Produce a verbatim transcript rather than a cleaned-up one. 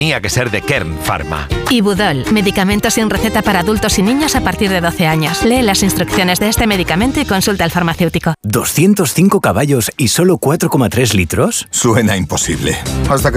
Tenía que ser de Kern Pharma. Ibudol, medicamento sin receta para adultos y niños a partir de doce años. Lee las instrucciones de este medicamento y consulta al farmacéutico. ¿doscientos cinco caballos y solo cuatro coma tres litros? Suena imposible. Hasta que